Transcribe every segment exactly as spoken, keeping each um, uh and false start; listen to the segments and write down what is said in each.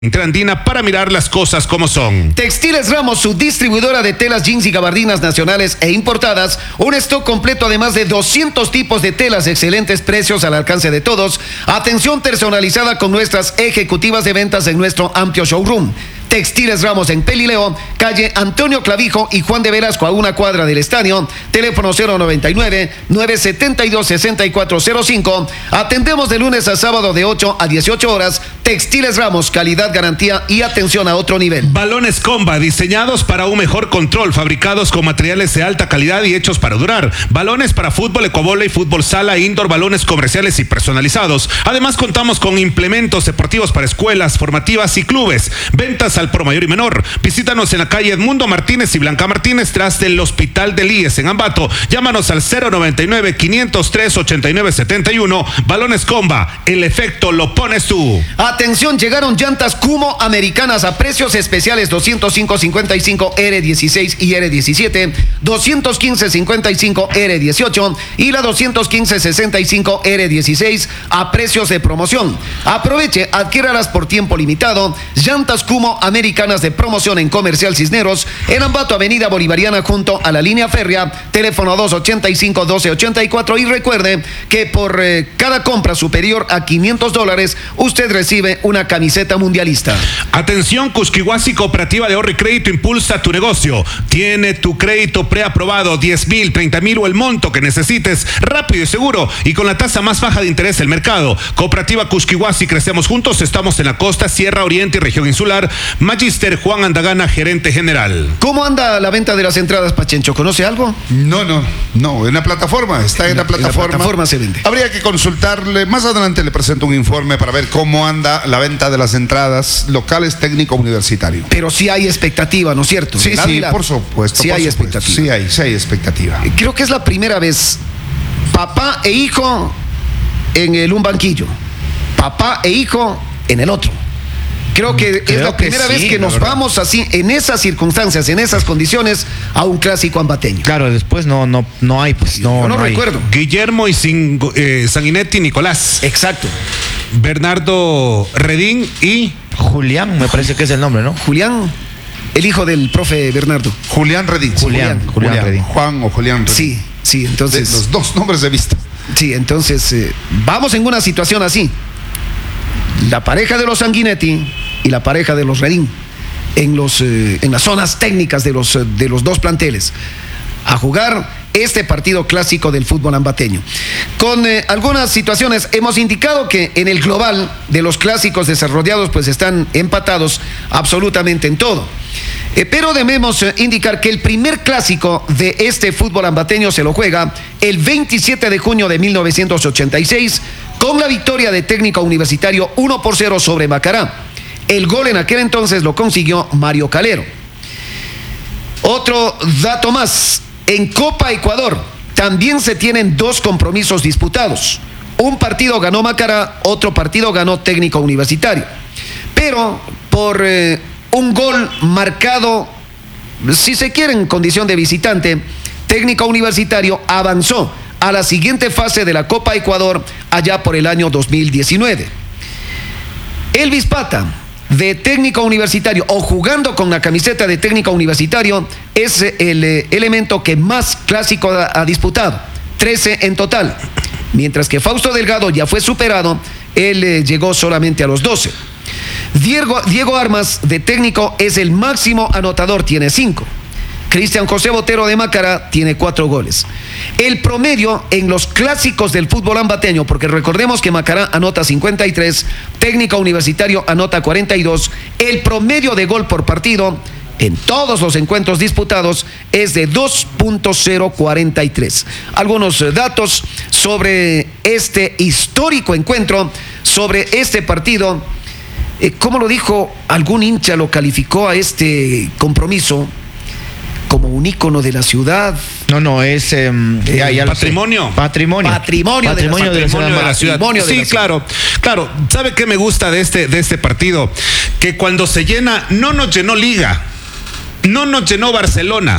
Interandina para mirar las cosas como son. Textiles Ramos, su distribuidora de telas, jeans y gabardinas nacionales e importadas. Un stock completo de más de doscientos tipos de telas, excelentes precios al alcance de todos. Atención personalizada con nuestras ejecutivas de ventas en nuestro amplio showroom. Textiles Ramos en Pelileo, calle Antonio Clavijo y Juan de Velasco, a una cuadra del estadio. Teléfono cero noventa y nueve, nueve setenta y dos, sesenta y cuatro cero cinco. Atendemos de lunes a sábado de ocho a dieciocho horas. Textiles Ramos, calidad, garantía y atención a otro nivel. Balones Comba, diseñados para un mejor control, fabricados con materiales de alta calidad y hechos para durar. Balones para fútbol, ecovóley, fútbol sala, indoor, balones comerciales y personalizados. Además contamos con implementos deportivos para escuelas, formativas y clubes. Ventas al por mayor y menor. Visítanos en la calle Edmundo Martínez y Blanca Martínez, tras del Hospital del I E S en Ambato. Llámanos al cero noventa y nueve, quinientos tres, ochenta y nueve setenta y uno. Balones Comba, el efecto lo pones tú. Atención, llegaron llantas Kumo americanas a precios especiales: doscientos cinco cincuenta y cinco R dieciséis y R diecisiete, doscientos quince cincuenta y cinco R dieciocho y la doscientos quince sesenta y cinco R dieciséis a precios de promoción. Aproveche, adquiéralas por tiempo limitado. Llantas Kumo americanas de promoción en Comercial Cisneros, en Ambato, Avenida Bolivariana, junto a la línea férrea. Teléfono dos ochenta y cinco, doce ochenta y cuatro. Y recuerde que por eh, cada compra superior a quinientos dólares, usted recibe una camiseta mundialista. Atención, Cusquihuasi Cooperativa de Ahorro y Crédito impulsa tu negocio. Tiene tu crédito preaprobado, diez mil, treinta mil o el monto que necesites, rápido y seguro y con la tasa más baja de interés del mercado. Cooperativa Cusquihuasi, crecemos juntos. Estamos en la costa, Sierra Oriente y región insular. Magister Juan Andagana, gerente general. ¿Cómo anda la venta de las entradas, Pachencho? ¿Conoce algo? No, no, no, en la plataforma, está en, en la, la plataforma. En la plataforma se vende. Habría que consultarle, más adelante le presento un informe para ver cómo anda la venta de las entradas locales técnico universitario. Pero sí hay expectativa, ¿no es cierto? Sí, sí, Ávila, por supuesto. Sí por hay supuesto. expectativa. Sí hay, sí hay expectativa. Creo que es la primera vez, papá e hijo en el un banquillo, papá e hijo en el otro. Creo que Creo es la primera que sí, vez que nos verdad. vamos así, en esas circunstancias, en esas condiciones, a un clásico ambateño. Claro, después no, no, no hay, pues no. Yo no, no recuerdo. Hay. Guillermo y Sin, eh, Sanguinetti Nicolás. Exacto. Bernardo Redín y Julián, me parece que es el nombre, ¿no? Julián, el hijo del profe Bernardo. Julián Redín. Julián, Julián, Julián Redín. Juan o Julián Redín. Sí, sí, entonces. De los dos nombres de vista. Sí, entonces eh, vamos en una situación así. La pareja de los Sanguinetti y la pareja de los Redín en, los, eh, en las zonas técnicas de los, de los dos planteles a jugar este partido clásico del fútbol ambateño. Con eh, algunas situaciones hemos indicado que en el global de los clásicos desarrollados pues están empatados absolutamente en todo. Eh, pero debemos eh, indicar que el primer clásico de este fútbol ambateño se lo juega el veintisiete de junio de mil novecientos ochenta y seis con la victoria de Técnico Universitario uno por cero sobre Macará. El gol en aquel entonces lo consiguió Mario Calero. Otro dato más, en Copa Ecuador también se tienen dos compromisos disputados. Un partido ganó Macará, otro partido ganó Técnico Universitario. Pero por eh, un gol marcado, si se quiere en condición de visitante, Técnico Universitario avanzó a la siguiente fase de la Copa Ecuador allá por el año dos mil diecinueve. Elvis Pata, de Técnico Universitario, o jugando con la camiseta de Técnico Universitario, es el eh, elemento que más clásico ha, ha disputado, trece en total, mientras que Fausto Delgado ya fue superado, él eh, llegó solamente a los doce. Diego, Diego Armas, de Técnico, es el máximo anotador, tiene cinco. Cristian José Botero de Macará tiene cuatro goles. El promedio en los clásicos del fútbol ambateño, porque recordemos que Macará anota cincuenta y tres, Técnico Universitario anota cuarenta y dos, el promedio de gol por partido en todos los encuentros disputados es de dos punto cero cuarenta y tres. Algunos datos sobre este histórico encuentro, sobre este partido. Eh, ¿Cómo lo dijo? Algún hincha lo calificó a este compromiso como un ícono de la ciudad. No, no, es eh, ya, ya patrimonio. patrimonio. Patrimonio. Patrimonio de la, patrimonio de la ciudad. Patrimonio de sí, la ciudad. claro. Claro, ¿sabe qué me gusta de este, de este partido? Que cuando se llena, no nos llenó Liga, no nos llenó Barcelona,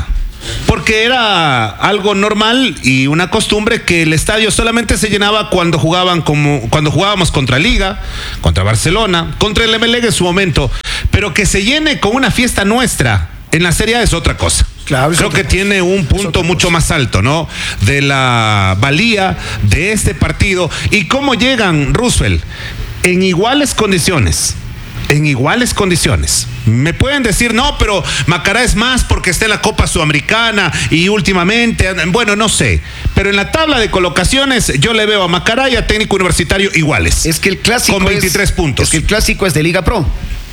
porque era algo normal y una costumbre que el estadio solamente se llenaba cuando jugaban como cuando jugábamos contra Liga, contra Barcelona, contra el Emelec en su momento, pero que se llene con una fiesta nuestra en la Serie A es otra cosa. Claro, creo que cosa. tiene un punto mucho más alto, ¿no? De la valía de este partido y cómo llegan, Roosevelt, en iguales condiciones. En iguales condiciones. Me pueden decir, no, pero Macará es más porque está en la Copa Sudamericana y últimamente, bueno, no sé. Pero en la tabla de colocaciones yo le veo a Macará y a Técnico Universitario iguales. Es que el clásico con veintitrés es, puntos. Es que el clásico es de Liga Pro.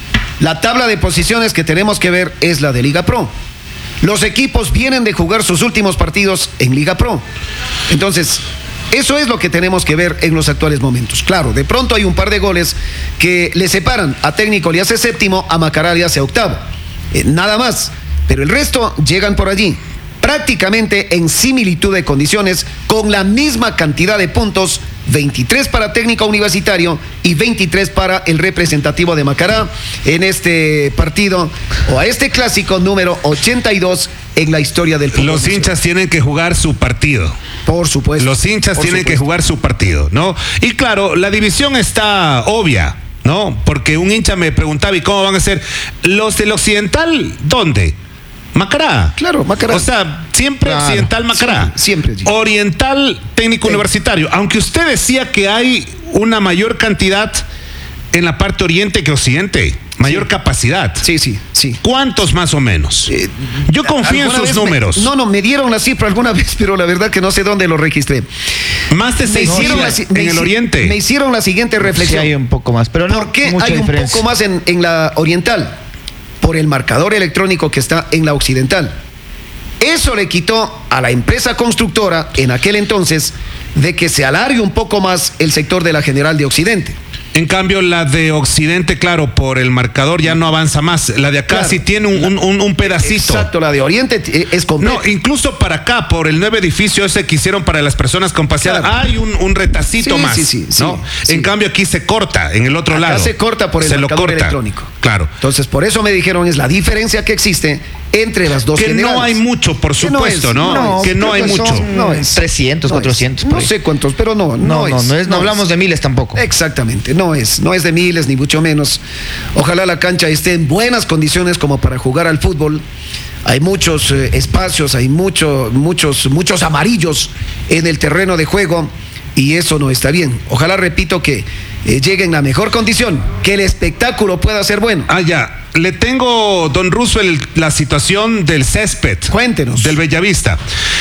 La tabla de posiciones que tenemos que ver es la de Liga Pro. Los equipos vienen de jugar sus últimos partidos en Liga Pro. Entonces, eso es lo que tenemos que ver en los actuales momentos. Claro, de pronto hay un par de goles que le separan. A Técnico le hace séptimo, a Macará le hace octavo. Eh, nada más. Pero el resto llegan por allí. Prácticamente en similitud de condiciones, con la misma cantidad de puntos, veintitrés para Técnico Universitario y veintitrés para el representativo de Macará en este partido o a este clásico número ochenta y dos en la historia del fútbol. Los hinchas tienen que jugar su partido. Por supuesto. Los hinchas por tienen supuesto. que jugar su partido, ¿no? Y claro, la división está obvia, ¿no? Porque un hincha me preguntaba, ¿y cómo van a ser los del Occidental? ¿Dónde? Macará. Claro, Macará. O sea, siempre Claro. Occidental Macará. Siempre, siempre. Oriental Técnico Sí. Universitario. Aunque usted decía que hay una mayor cantidad en la parte oriente que occidente, mayor Sí. capacidad. Sí, sí, sí. ¿Cuántos más o menos? Eh, Yo confío en ¿Alguna sus vez me- números. no, no, me dieron la cifra alguna vez, pero la verdad que no sé dónde lo registré. Más de Me seiscientos hicieron la si- me en el hici- oriente. Me hicieron la siguiente Sí reflexión. hay un poco más, pero no ¿Por qué mucha hay un diferencia. poco más en, en la oriental? Por el marcador electrónico que está en la occidental. Eso le quitó a la empresa constructora en aquel entonces de que se alargue un poco más el sector de la General de Occidente. En cambio, la de Occidente, claro, por el marcador ya no avanza más. La de acá Claro. sí tiene un, un- un- un pedacito. Exacto, la de Oriente eh, es completa. No, incluso para acá, por el nuevo edificio ese que hicieron para las personas con capacidad, Claro. hay un, un retacito Sí, más. sí, sí, sí, ¿no? sí. En cambio, aquí se corta, en el otro Acá lado. se corta por el Se lo marcador corta. electrónico. Claro. Entonces, por eso me dijeron, es la diferencia que existe entre las dos Que generales. no hay mucho, por Que no supuesto, es, ¿no? no, que no creo hay que mucho. son- no es. trescientos, No es. cuatrocientos. por No ahí. sé cuántos, pero no, no, No, no, es. no, es, no hablamos de miles tampoco. Exactamente, no es, no es de miles ni mucho menos. Ojalá la cancha esté en buenas condiciones como para jugar al fútbol. Hay muchos eh, espacios, hay mucho, muchos, muchos amarillos en el terreno de juego y eso no está bien. Ojalá, repito, que eh, llegue en la mejor condición, que el espectáculo pueda ser bueno. Ah, ya. Le tengo, don Roosevelt, la situación del césped. Cuéntenos. Del Bellavista.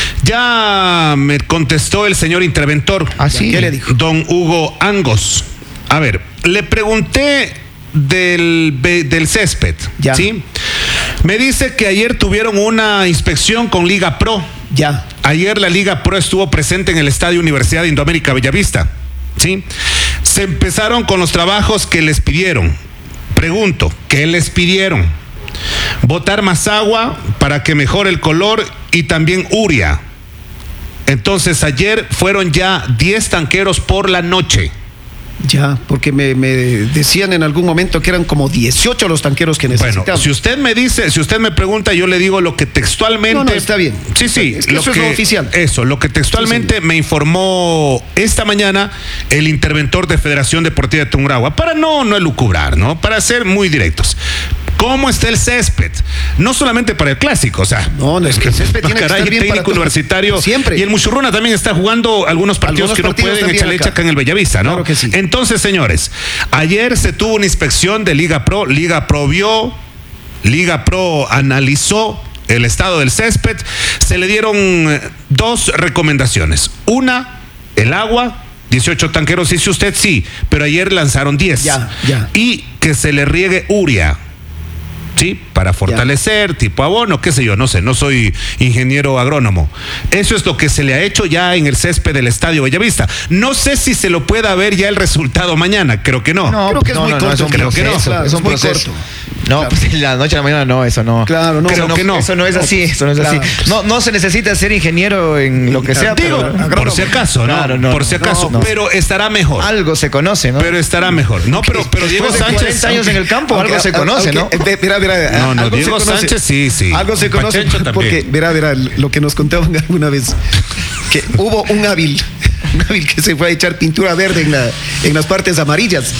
Ya me contestó el señor interventor. Ah, sí. ¿Qué le dijo? Don Hugo Angos. A ver, le pregunté del, be- del césped. Ya. ¿Sí? Me dice que ayer tuvieron una inspección con Liga Pro. Ya. Ayer la Liga Pro estuvo presente en el Estadio Universidad de Indoamérica Bellavista. ¿Sí? Se empezaron con los trabajos que les pidieron. Pregunto, ¿qué les pidieron? Botar más agua para que mejore el color y también urea. Entonces ayer fueron ya diez tanqueros por la noche. Ya, porque me, me decían en algún momento que eran como dieciocho los tanqueros que Bueno, necesitaban. si usted me dice, si usted me pregunta, yo le digo lo que textualmente. No, no, está bien. Sí, sí. Es que eso es lo oficial. Eso, lo que textualmente Sí, me informó esta mañana el interventor de Federación Deportiva de Tungurahua, para no, no elucubrar, ¿no? Para ser muy directos. ¿Cómo está el césped? No solamente para el clásico, o sea. No, no, es que el césped tiene que Caray, estar el bien para técnico todo. universitario. Siempre. Y el Muchurruna también está jugando algunos partidos Algunos que no partidos pueden también echarle acá. acá en el Bellavista, ¿no? Claro que sí. Entonces, señores, ayer se tuvo una inspección de Liga Pro. Liga Pro vio, Liga Pro analizó el estado del césped. Se le dieron eh, dos recomendaciones. Una, el agua. dieciocho tanqueros, dice usted, sí, pero ayer lanzaron diez. Ya, ya. Y que se le riegue urea. ¿Sí? Para fortalecer, tipo abono, qué sé yo, no sé, no soy ingeniero agrónomo. Eso es lo que se le ha hecho ya en el césped del Estadio Bellavista. No sé si se lo pueda ver ya el resultado mañana, creo que no. Creo que es muy corto, es un creo que no. proceso, Claro, es un es muy proceso. corto. No, Claro. pues de la noche a la mañana no, eso no. Claro, no. Creo Eso que no. Eso no es No, así, pues, eso no es claro. así. No, no se necesita ser ingeniero en lo que sea, Digo, pero por agrónomo. si acaso, ¿no? Claro, no, por si no, acaso, no. pero estará mejor. algo se conoce, ¿no? Pero estará mejor. No, pero, pero Diego Después de Sánchez. cuarenta años en el campo, Aunque- algo se conoce, aunque- ¿no? eh, Mira, mira, no, no. Algo se Diego conoce. Sánchez, sí, sí. Algo se conoce Pachencho también. porque, verá, verá, lo que nos contaban alguna vez, que hubo un hábil, un hábil que se fue a echar pintura verde en, la, en las partes amarillas.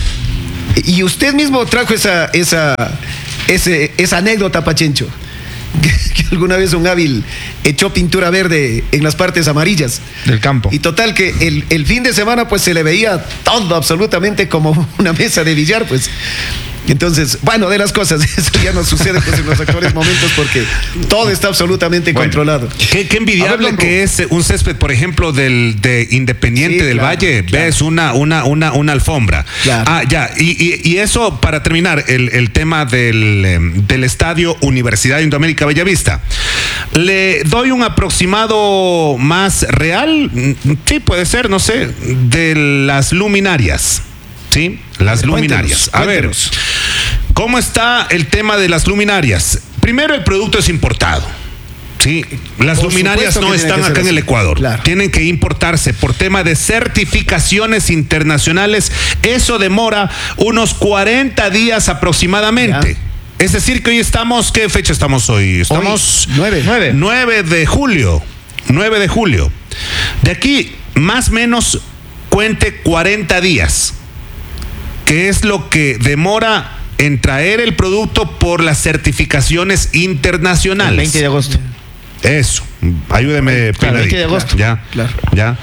Y usted mismo trajo esa, esa, ese, esa anécdota, Pachencho. Que, que alguna vez un hábil echó pintura verde en las partes amarillas Del campo. y total que el, el fin de semana pues se le veía todo absolutamente como una mesa de billar, pues. Entonces, bueno, de las cosas, eso ya no sucede pues, en los actuales momentos porque todo está absolutamente Bueno. controlado. Qué, qué envidiable A ver, don que Ru. es un césped, por ejemplo, del de Independiente Sí, del claro, Valle. claro. Ves una, una, una, una alfombra. Claro. Ah, ya. Y, y, y eso, para terminar, el, el tema del, em, del estadio Universidad de Indoamérica Bellavista. Le doy un aproximado más real, mm, sí, puede ser, no sé, de las luminarias. ¿Sí? Las Cuéntenos, luminarias. A ver, cuéntenos. ¿cómo está el tema de las luminarias? Primero, el producto es importado. Sí, las Por luminarias supuesto no que tiene están que ser acá en así. el Ecuador. Claro. Tienen que importarse por tema de certificaciones internacionales. Eso demora unos cuarenta días aproximadamente. Ya. Es decir, que hoy estamos, ¿qué fecha estamos hoy? Estamos nueve. Nueve. nueve de julio. nueve de julio. De aquí, más o menos, cuente cuarenta días. Que es lo que demora en traer el producto por las certificaciones internacionales. El veinte de agosto. Eso, ayúdeme. Claro, Pinedito. veinte de agosto. Ya, Claro. ya.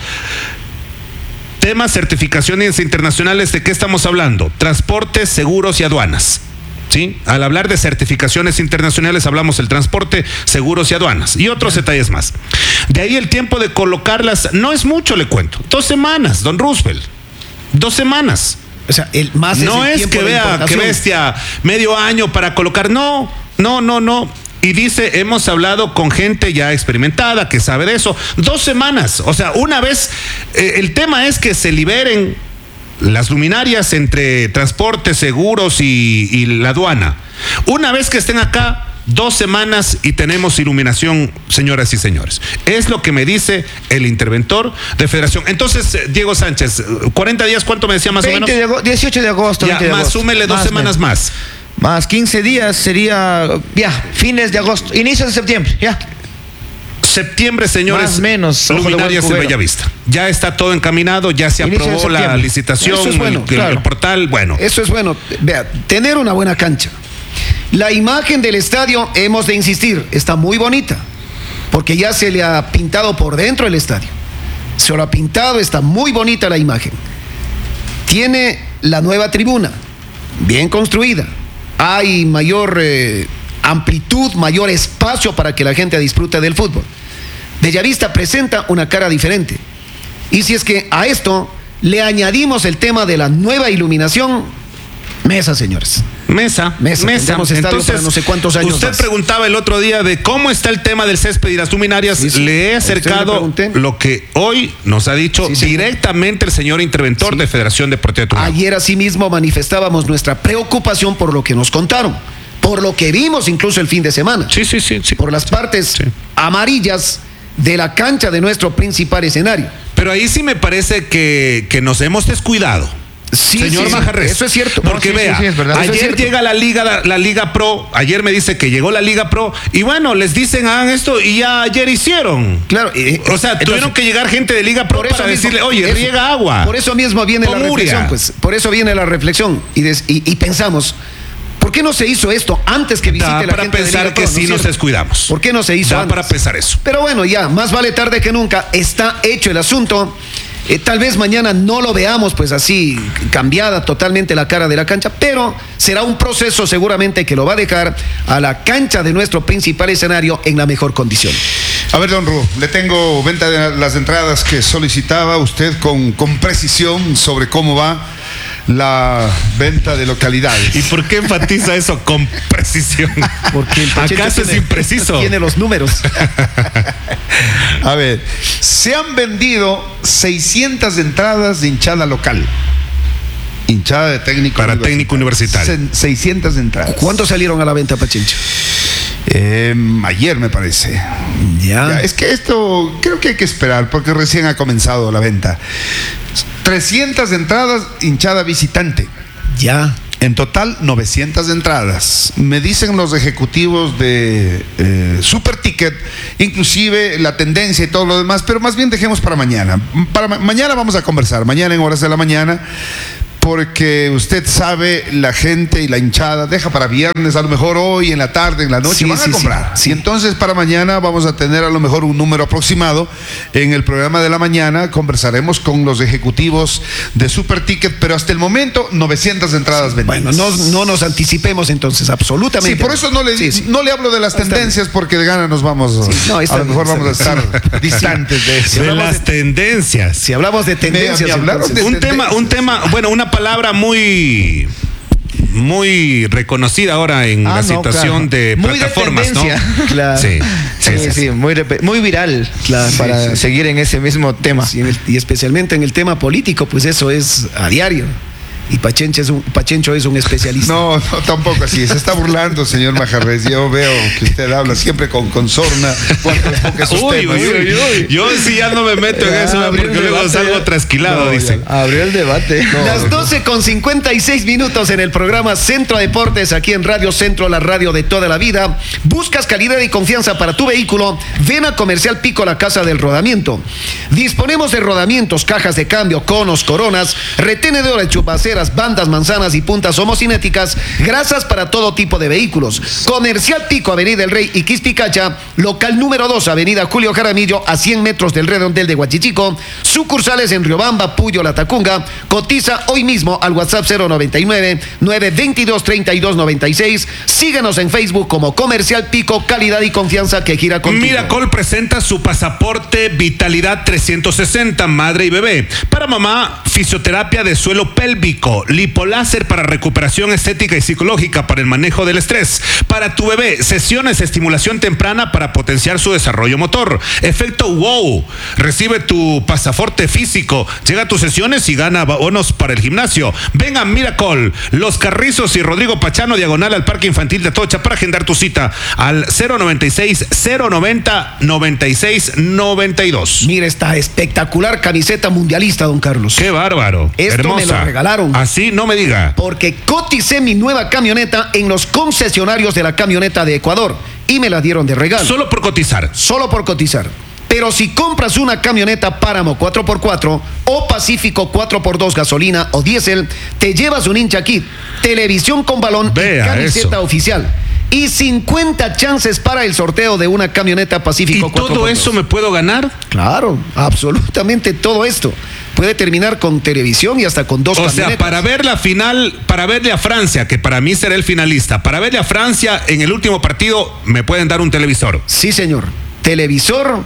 Temas certificaciones internacionales, ¿de qué estamos hablando? Transportes, seguros y aduanas. ¿Sí? Al hablar de certificaciones internacionales hablamos del transporte, seguros y aduanas y otros detalles más. De ahí el tiempo de colocarlas no es mucho, le cuento. Dos semanas, don Roosevelt. Dos semanas. O sea, el más No el es tiempo que de vea, que importación. bestia, medio año para colocar. No, no, no, no. Y dice, hemos hablado con gente ya experimentada que sabe de eso. Dos semanas. O sea, una vez, eh, el tema es que se liberen las luminarias entre transporte, seguros y, y la aduana. Una vez que estén acá, dos semanas y tenemos iluminación, señoras y señores. Es lo que me dice el interventor de Federación. Entonces, eh, Diego Sánchez, cuarenta días, ¿cuánto me decía más o menos? veinte de agosto, dieciocho de agosto. Ya, veinte de más agosto. súmele dos Más semanas menos. más. Más quince días sería, ya, fines de agosto, inicios de septiembre, ya. Septiembre, señores. Más o menos, ojo de Luminarias buen en cubero. Bellavista. Ya está todo encaminado, ya se Inicio de aprobó la septiembre. licitación, Eso es bueno, el, el- claro. el portal, bueno. Eso es bueno. Vea, tener una buena cancha. La imagen del estadio, hemos de insistir, está muy bonita. Porque ya se le ha pintado por dentro el estadio. Se lo ha pintado, está muy bonita la imagen. Tiene la nueva tribuna, bien construida. Hay mayor eh, amplitud, mayor espacio para que la gente disfrute del fútbol. Bellavista presenta una cara diferente. Y si es que a esto le añadimos el tema de la nueva iluminación, mesa, señores. Mesa, Mesa, mesa. tendremos estadio para no sé cuántos años usted más. preguntaba el otro día de cómo está el tema del césped y las luminarias. Sí, sí. Le he A usted le acercado pregunté. lo que hoy nos ha dicho Sí, señor. directamente el señor interventor Sí. de Federación Deportiva de Tunal. Ayer asimismo manifestábamos nuestra preocupación por lo que nos contaron, por lo que vimos incluso el fin de semana, Sí, sí, sí, sí. por las partes Sí. amarillas de la cancha de nuestro principal escenario. Pero ahí sí me parece que, que nos hemos descuidado. Sí, Señor sí, sí, Majarres, eso es cierto. Porque No, sí, vea, sí, sí, es verdad. Eso ayer es cierto. llega la Liga, la Liga Pro, ayer me dice que llegó la Liga Pro, y bueno, les dicen hagan esto, y ya ayer hicieron. Claro, eh, O sea, entonces, tuvieron que llegar gente de Liga Pro por eso para mismo- decirle, oye, eso- riega agua. Por eso mismo viene la Pon urea. reflexión, pues. Por eso viene la reflexión. Y, des- y- y pensamos, ¿por qué no se hizo esto antes que visite Da la para gente de pensar Liga que Pro, sí ¿no es nos cierto? descuidamos. ¿Por qué no se hizo Da antes? para pensar eso. Pero bueno, ya, más vale tarde que nunca. Está hecho el asunto. Eh, tal vez mañana no lo veamos pues así, cambiada totalmente la cara de la cancha, pero será un proceso seguramente que lo va a dejar a la cancha de nuestro principal escenario en la mejor condición. A ver, don Ru, le tengo venta de las entradas que solicitaba usted con, con precisión sobre cómo va la venta de localidades. ¿Y por qué enfatiza eso con precisión? Porque el Pachete ¿Acaso es tiene- impreciso? Tiene los números. A ver, se han vendido seiscientas entradas de hinchada local. Hinchada de técnico Para técnico universitario. Se- seiscientas entradas. ¿Cuántos salieron a la venta, Pachincho? Eh, ayer me parece. Ya, es que esto creo que hay que esperar porque recién ha comenzado la venta. trescientas entradas hinchada visitante. Ya. En total, novecientas entradas. Me dicen los ejecutivos de eh, Super Ticket, inclusive la tendencia y todo lo demás, pero más bien dejemos para mañana. Para ma- mañana vamos a conversar, mañana en horas de la mañana, porque usted sabe, la gente y la hinchada deja para viernes, a lo mejor hoy, en la tarde, en la noche, Sí, van sí, a comprar. sí, sí. Y entonces para mañana vamos a tener a lo mejor un número aproximado. En el programa de la mañana conversaremos con los ejecutivos de Super Ticket, pero hasta el momento novecientas entradas vendidas. Bueno, no, no nos anticipemos entonces, absolutamente. Sí, por eso no le, Sí, sí. no le hablo de las Está tendencias, porque de gana nos vamos, Sí, no, está a lo bien, mejor está vamos a bien. estar distantes de eso. De hablamos las tendencias. Si hablamos de tendencias, me hablaron entonces- de- Un tema, un tema, bueno, una palabra muy muy reconocida ahora en Ah, la no, situación claro. de Muy de plataformas, ¿no? tendencia. Claro. Sí, sí, Sí, sí, sí, sí. muy, repe- muy viral Claro, para sí, sí. seguir en ese mismo tema. Sí, en el- y especialmente en el tema político, pues eso es a diario. Y Pachencho es un, Pachencho es un especialista. No, no, tampoco así. Se está burlando, señor Majarres. Yo veo que usted habla siempre con, con sorna cuando enfoca esos Uy, temas. uy, uy, uy. Yo sí ya no me meto en Ya, eso abrió porque el luego debate, salgo ya. trasquilado, No, dice. Abrió el debate. Las doce con cincuenta y seis minutos en el programa Centro Deportes, aquí en Radio Centro, la radio de toda la vida. ¿Buscas calidad y confianza para tu vehículo? Ven a Comercial Pico, la casa del rodamiento. Disponemos de rodamientos, cajas de cambio, conos, coronas, retenedores, chupaceras, bandas, manzanas y puntas homocinéticas, grasas para todo tipo de vehículos. Comercial Pico, Avenida El Rey y Quispicacha, local número dos, Avenida Julio Jaramillo, a cien metros del redondel de Huachichico, sucursales en Riobamba, Puyo, La Tacunga. Cotiza hoy mismo al WhatsApp cero noventa y nueve, nueve veintidós, treinta y dos noventa y seis. Síguenos en Facebook como Comercial Pico, calidad y confianza que gira contigo. Miracol presenta su pasaporte Vitalidad trescientos sesenta, madre y bebé. Para mamá, fisioterapia de suelo pélvico, lipoláser para recuperación estética y psicológica para el manejo del estrés. Para tu bebé, sesiones de estimulación temprana para potenciar su desarrollo motor. Efecto wow. Recibe tu pasaporte físico, llega a tus sesiones y gana bonos para el gimnasio. Ven a Miracol, Los Carrizos y Rodrigo Pachano, diagonal al Parque Infantil de Atocha, para agendar tu cita al cero noventa y seis, cero noventa, noventa y seis noventa y dos. Mira esta espectacular camiseta mundialista, don Carlos. Qué bárbaro. Esto hermosa. me lo regalaron. Así no me diga. Porque coticé mi nueva camioneta en los concesionarios de la camioneta de Ecuador y me la dieron de regalo. Solo por cotizar. Solo por cotizar. Pero si compras una camioneta Páramo cuatro por cuatro o Pacífico cuatro por dos gasolina o diésel, te llevas un hincha kit, televisión con balón Vea y camiseta eso. oficial. Y cincuenta chances para el sorteo de una camioneta Pacífico ¿Y cuatro por dos. todo eso me puedo ganar? Claro, absolutamente todo esto. Puede terminar con televisión y hasta con dos O camionetas. sea, para ver la final, para verle a Francia, que para mí será el finalista, para verle a Francia en el último partido, me pueden dar un televisor. Sí, señor. Televisor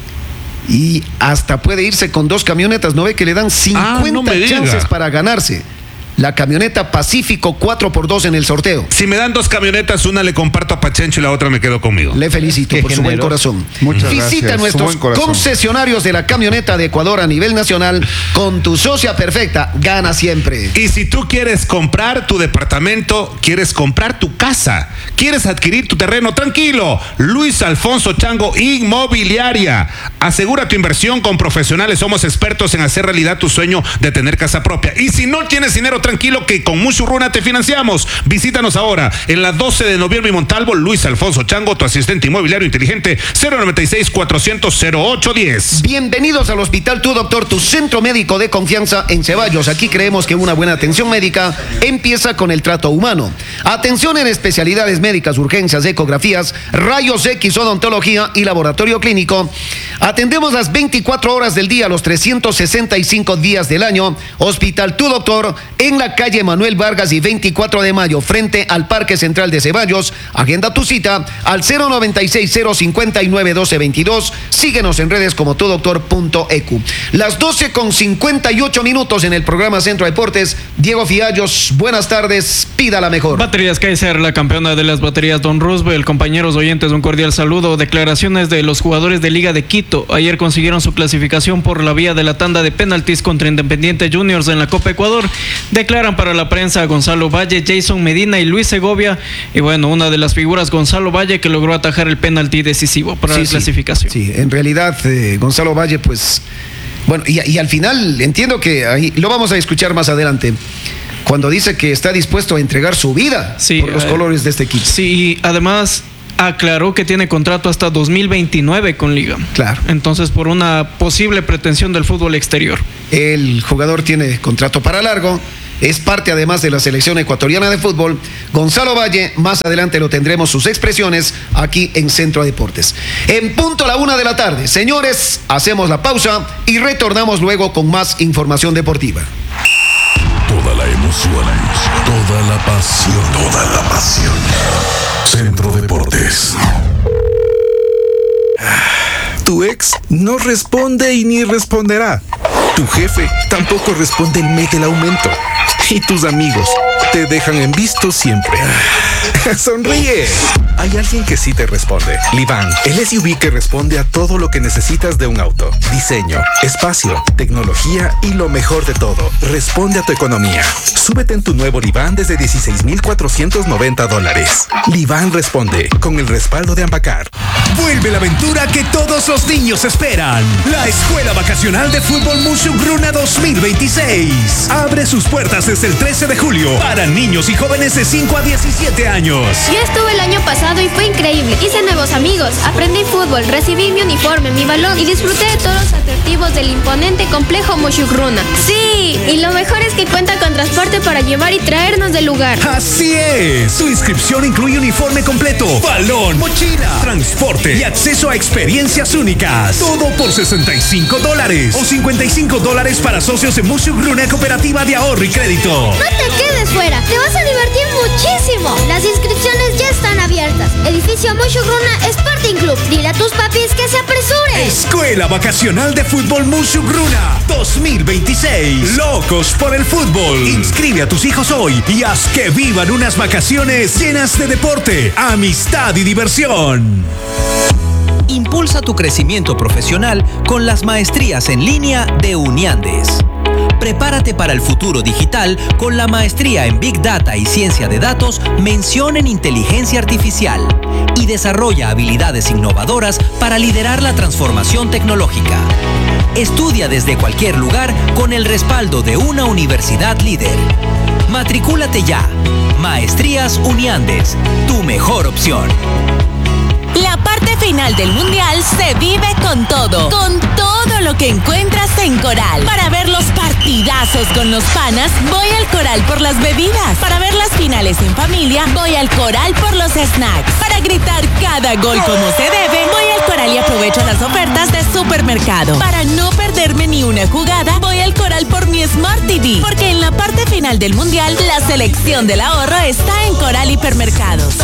y hasta puede irse con dos camionetas. ¿No ve que le dan cincuenta Ah, no me diga. chances para ganarse la camioneta Pacífico cuatro por dos en el sorteo? Si me dan dos camionetas, una le comparto a Pachencho y la otra me quedo conmigo. Le felicito Qué por su buen generoso. corazón. Muchas Visita gracias, su nuestros buen corazón. concesionarios de la camioneta de Ecuador a nivel nacional. Con tu socia perfecta, gana siempre. Y si tú quieres comprar tu departamento, quieres comprar tu casa, quieres adquirir tu terreno, tranquilo. Luis Alfonso Chango Inmobiliaria. Asegura tu inversión con profesionales. Somos expertos en hacer realidad tu sueño de tener casa propia. Y si no tienes dinero, tranquilo, que con Mushurruna te financiamos. Visítanos ahora en la doce de noviembre y Montalvo. Luis Alfonso Chango, tu asistente inmobiliario inteligente. Cero noventa y seis, cuatrocientos, cero ocho diez. Bienvenidos al Hospital Tu Doctor, tu centro médico de confianza en Ceballos. Aquí creemos que una buena atención médica empieza con el trato humano. Atención en especialidades médicas, urgencias, ecografías, rayos X, odontología y laboratorio clínico. Atendemos las veinticuatro horas del día, los trescientos sesenta y cinco días del año. Hospital Tu Doctor en la calle Manuel Vargas y veinticuatro de mayo, frente al Parque Central de Ceballos. Agenda tu cita al cero noventa y seis, cero cincuenta y nueve, doce veintidós. Síguenos en redes como tu doctor punto e cu. Las doce con cincuenta y ocho minutos en el programa Centro Deportes. Diego Fiallos, buenas tardes, pida la mejor. Baterías Kaiser, la campeona de las baterías Don Roosevelt. Compañeros oyentes, un cordial saludo. Declaraciones de los jugadores de Liga de Quito. Ayer consiguieron su clasificación por la vía de la tanda de penaltis contra Independiente Juniors en la Copa Ecuador. Declaran para la prensa Gonzalo Valle, Jason Medina y Luis Segovia. Y bueno, una de las figuras, Gonzalo Valle, que logró atajar el penalti decisivo para Sí, la sí. clasificación. Sí, en realidad, eh, Gonzalo Valle, pues, bueno, y, y al final entiendo que ahí lo vamos a escuchar más adelante. cuando dice que está dispuesto a entregar su vida Sí, por los eh, colores de este equipo. Sí, y además aclaró que tiene contrato hasta dos mil veintinueve con Liga. Claro. Entonces, por una posible pretensión del fútbol exterior. El jugador tiene contrato para largo, es parte además de la selección ecuatoriana de fútbol. Gonzalo Valle, más adelante lo tendremos sus expresiones aquí en Centro Deportes. En punto a la una de la tarde, señores, hacemos la pausa y retornamos luego con más información deportiva. Toda la emoción, toda la pasión, toda la pasión. Centro Deportes. Tu ex no responde y ni responderá. Tu jefe tampoco responde el mes del aumento. Y tus amigos te dejan en visto siempre. ¡Sonríe! Hay alguien que sí te responde. Livan, el S U V que responde a todo lo que necesitas de un auto. Diseño, espacio, tecnología y lo mejor de todo, responde a tu economía. Súbete en tu nuevo Livan desde dieciséis mil cuatrocientos noventa dólares. Livan responde con el respaldo de Ambacar. Vuelve la aventura que todos los niños esperan. La Escuela Vacacional de Fútbol Musugruna dos mil veintiséis. Abre sus puertas desde el trece de julio para niños y jóvenes de cinco a diecisiete años. Yo estuve el año pasado y fue increíble. Hice nuevos amigos, aprendí fútbol, recibí mi uniforme, mi balón y disfruté de todos los atractivos del imponente complejo Musugruna. ¡Sí! Y lo mejor es que cuenta con transporte para llevar y traernos del lugar. Así es. Su inscripción incluye uniforme completo, balón, mochila, transporte y acceso a experiencias únicas. Todo por sesenta y cinco dólares o cincuenta y cinco dólares para socios de Musugruna Cooperativa de Ahorro y Crédito. No te quedes fuera, te vas a divertir muchísimo. Las inscripciones ya están abiertas. Edificio Musugruna Sporting Club. Dile a tus papis que se apresuren. Escuela Vacacional de Fútbol Musugruna dos mil veintiséis. Locos por el fútbol. Inscribe a tus hijos hoy y haz que vivan unas vacaciones llenas de deporte, amistad y diversión. Impulsa tu crecimiento profesional con las maestrías en línea de Uniandes. Prepárate para el futuro digital con la maestría en Big Data y Ciencia de Datos, mención en Inteligencia Artificial, y desarrolla habilidades innovadoras para liderar la transformación tecnológica. Estudia desde cualquier lugar con el respaldo de una universidad líder. Matricúlate ya. Maestrías Uniandes, tu mejor opción. La parte final del Mundial se vive con todo, con todo lo que encuentras en Coral. Para ver los partidazos con los panas, voy al Coral por las bebidas. Para ver las finales en familia, voy al Coral por los snacks. Para gritar cada gol como se debe, voy al Coral y aprovecho las ofertas de supermercado. Para no perderme ni una jugada, voy al Coral por mi Smart T V. Porque en la parte final del Mundial, la selección del ahorro está en Coral Hipermercados.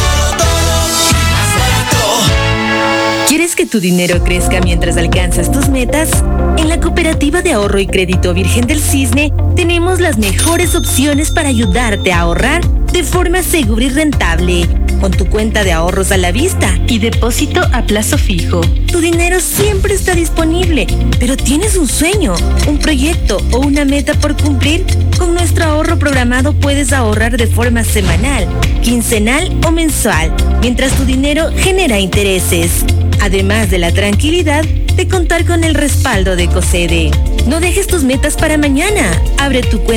¿Quieres que tu dinero crezca mientras alcanzas tus metas? En la Cooperativa de Ahorro y Crédito Virgen del Cisne tenemos las mejores opciones para ayudarte a ahorrar de forma segura y rentable, con tu cuenta de ahorros a la vista y depósito a plazo fijo. Tu dinero siempre está disponible, pero tienes un sueño, un proyecto o una meta por cumplir. Con nuestro ahorro programado puedes ahorrar de forma semanal, quincenal o mensual, mientras tu dinero genera intereses. Además de la tranquilidad de contar con el respaldo de COSEDE. No dejes tus metas para mañana. Abre tu cuenta